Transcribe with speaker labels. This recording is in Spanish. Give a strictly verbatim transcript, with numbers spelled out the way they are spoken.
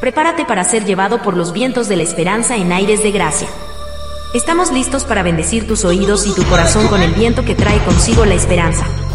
Speaker 1: prepárate para ser llevado por los vientos de la esperanza en aires de gracia. Estamos listos para bendecir tus oídos y tu corazón con el viento que trae consigo la esperanza.